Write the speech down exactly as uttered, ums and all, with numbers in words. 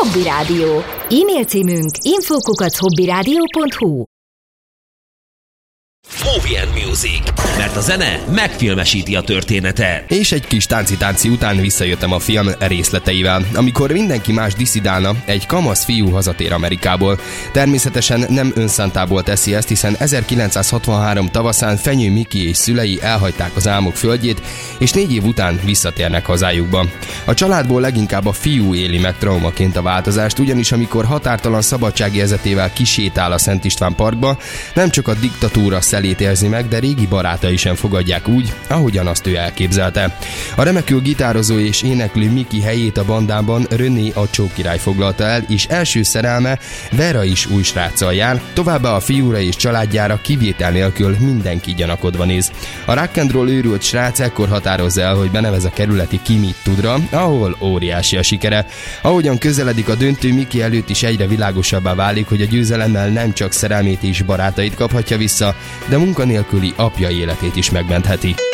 Hobby Rádió. E-mail címünk info kukac hobbyradio pont hu. Movie and Music, mert a zene megfilmesíti a történetet. És egy kis tánci-tánci után visszajöttem a film részleteivel. Amikor mindenki más diszidálna, egy kamasz fiú hazatér Amerikából. Természetesen nem önszántából teszi ezt, hiszen ezerkilencszázhatvanhárom tavaszán Fenyő Miki és szülei elhagyták az álmok földjét, és négy év után visszatérnek hazájukba. A családból leginkább a fiú éli meg traumaként a változást, ugyanis amikor határtalan szabadságérzetével kisétál a Szent István parkba, nem csak a diktatúra szelét érzi meg, de régi barátai sem fogadják úgy, ahogyan azt ő elképzelte. A remekül gitározó és éneklő Miki helyét a bandában René a csókirály foglalta el, és első szerelme Vera is új sráccal jár, továbbá a fiúra és családjára kivétel nélkül mindenki gyanakodva néz. A rock and roll őrült srác ekkor határozza el, hogy benevez a kerületi Ki mit tudra, ahol óriási a sikere. Ahogyan közeledik a döntő, Miki előtt is egyre világosabbá válik, hogy a győzelemmel nem csak szerelmét és barátait kaphatja vissza, de munkanélküli apja életét is megmentheti.